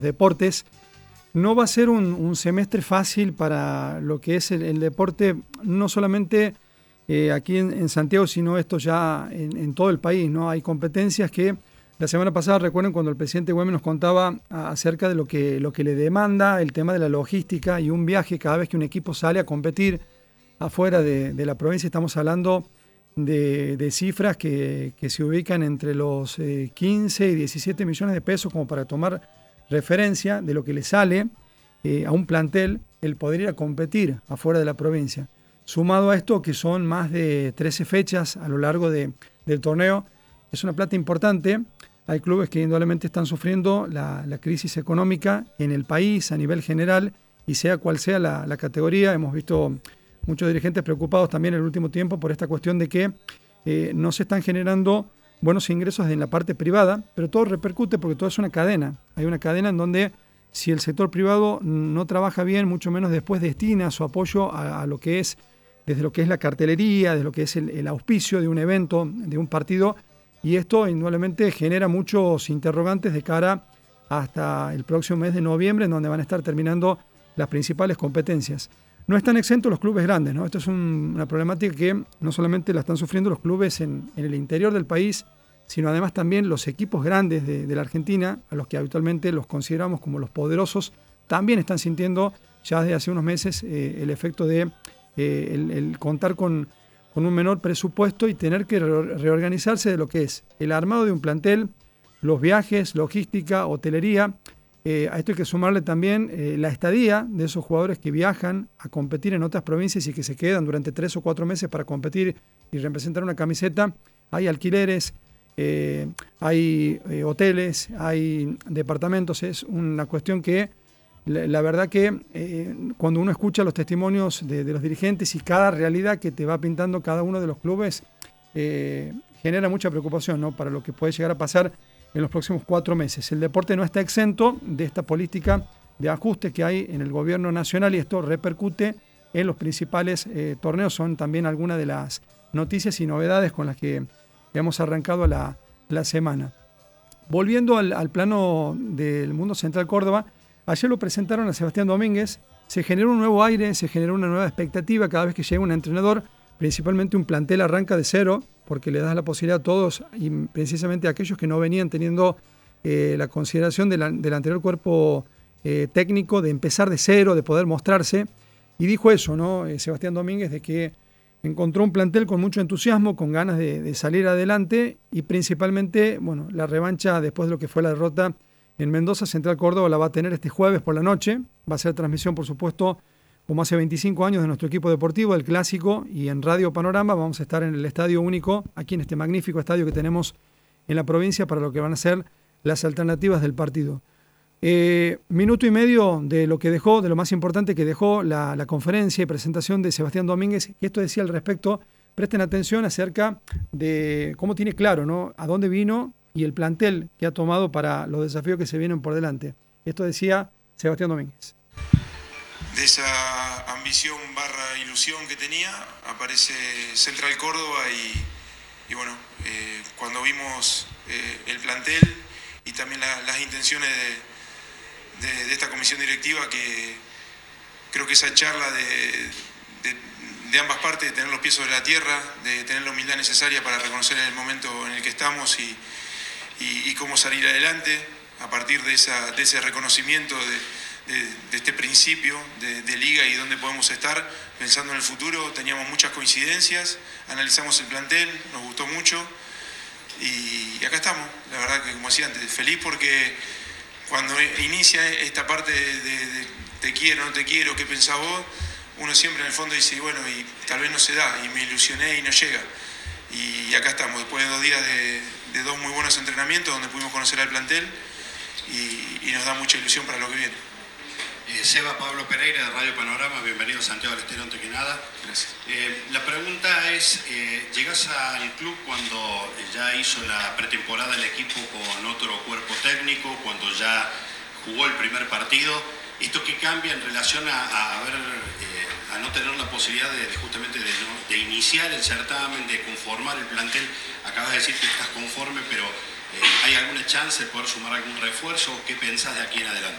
deportes. No va a ser un semestre fácil para lo que es el deporte, no solamente aquí en Santiago, sino esto ya en todo el país, ¿no? Hay competencias que la semana pasada, recuerden cuando el presidente Güemes nos contaba acerca de lo que le demanda el tema de la logística y un viaje cada vez que un equipo sale a competir afuera de la provincia. Estamos hablando de cifras que se ubican entre los 15 y 17 millones de pesos como para tomar referencia de lo que le sale a un plantel el poder ir a competir afuera de la provincia. Sumado a esto que son más de 13 fechas a lo largo del torneo, es una plata importante. Hay clubes que indudablemente están sufriendo la crisis económica en el país a nivel general y sea cual sea la categoría. Hemos visto muchos dirigentes preocupados también en el último tiempo por esta cuestión de que no se están generando buenos ingresos en la parte privada, pero todo repercute porque todo es una cadena. Hay una cadena en donde si el sector privado no trabaja bien, mucho menos después destina su apoyo a lo que es, desde lo que es la cartelería, desde lo que es el auspicio de un evento, de un partido, y esto indudablemente genera muchos interrogantes de cara hasta el próximo mes de noviembre, en donde van a estar terminando las principales competencias. No están exentos los clubes grandes, ¿no? Esto es una problemática que no solamente la están sufriendo los clubes en el interior del país, sino además también los equipos grandes de la Argentina, a los que habitualmente los consideramos como los poderosos, también están sintiendo ya desde hace unos meses el efecto de el contar con un menor presupuesto y tener que reorganizarse de lo que es el armado de un plantel, los viajes, logística, hotelería. A esto hay que sumarle también la estadía de esos jugadores que viajan a competir en otras provincias y que se quedan durante 3 o 4 meses para competir y representar una camiseta. Hay alquileres, hay hoteles, hay departamentos. Es una cuestión que la verdad que cuando uno escucha los testimonios de los dirigentes y cada realidad que te va pintando cada uno de los clubes, genera mucha preocupación, ¿no? Para lo que puede llegar a pasar en los próximos 4 meses. El deporte no está exento de esta política de ajuste que hay en el gobierno nacional y esto repercute en los principales torneos. Son también algunas de las noticias y novedades con las que hemos arrancado la semana. Volviendo al plano del Mundo Central Córdoba, ayer lo presentaron a Sebastián Domínguez, se generó un nuevo aire, se generó una nueva expectativa cada vez que llega un entrenador, principalmente un plantel arranca de cero, porque le das la posibilidad a todos, y precisamente a aquellos que no venían teniendo la consideración del anterior cuerpo técnico, de empezar de cero, de poder mostrarse, y dijo eso, ¿no? Sebastián Domínguez, de que encontró un plantel con mucho entusiasmo, con ganas de salir adelante, y principalmente, bueno, la revancha después de lo que fue la derrota en Mendoza. Central Córdoba la va a tener este jueves por la noche, va a ser transmisión, por supuesto, como hace 25 años de nuestro equipo deportivo, el Clásico, y en Radio Panorama vamos a estar en el Estadio Único, aquí en este magnífico estadio que tenemos en la provincia para lo que van a ser las alternativas del partido. Minuto y medio de lo que dejó, de lo más importante que dejó la conferencia y presentación de Sebastián Domínguez, y esto decía al respecto, presten atención acerca de cómo tiene claro, ¿no?, a dónde vino y el plantel que ha tomado para los desafíos que se vienen por delante. Esto decía Sebastián Domínguez. De esa ambición barra ilusión que tenía, aparece Central Córdoba y bueno, cuando vimos el plantel y también las intenciones de esta comisión directiva, que creo que esa charla de ambas partes, de tener los pies sobre la tierra, de tener la humildad necesaria para reconocer el momento en el que estamos y cómo salir adelante a partir de ese reconocimiento de este principio de liga y dónde podemos estar pensando en el futuro. Teníamos muchas coincidencias, analizamos el plantel, nos gustó mucho y acá estamos. La verdad que, como decía antes, feliz porque cuando inicia esta parte de te quiero, no te quiero, ¿qué pensás vos?, uno siempre en el fondo dice, bueno, y tal vez no se da, y me ilusioné y no llega. Y acá estamos, después de 2 días de 2 muy buenos entrenamientos donde pudimos conocer al plantel y nos da mucha ilusión para lo que viene. Seba, Pablo Pereira de Radio Panorama, bienvenido a Santiago del Estero, antes que nada. Gracias. La pregunta es, llegás al club cuando ya hizo la pretemporada el equipo con otro cuerpo técnico, cuando ya jugó el primer partido. ¿Esto qué cambia en relación a no tener la posibilidad justamente de iniciar el certamen, de conformar el plantel? Acabas de decir que estás conforme, pero ¿Hay alguna chance de poder sumar algún refuerzo? ¿Qué pensás de aquí en adelante?